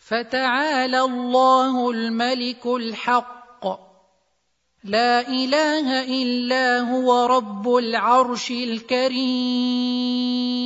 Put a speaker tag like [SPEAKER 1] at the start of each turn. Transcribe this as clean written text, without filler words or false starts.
[SPEAKER 1] فتعالى الله الملك الحق، لا إله إلا هو رب العرش الكريم.